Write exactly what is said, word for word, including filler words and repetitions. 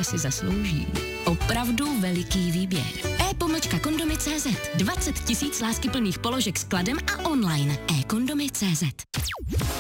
láska si zaslouží opravdu veliký výběr. e-pomlčka kondomy tečka cé zet. dvacet tisíc láskyplných položek s kladem a online. e-kondomy tečka cé zet.